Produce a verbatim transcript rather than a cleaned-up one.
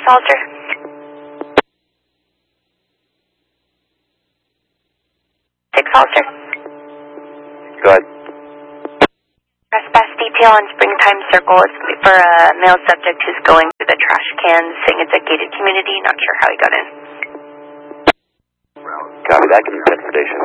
Halter. Six Halter. Go ahead. Trespass detail on Springtime Circle is for a male subject who's going to the trash cans, saying it's a gated community. Not sure how he got in. Copy that. Can you send station?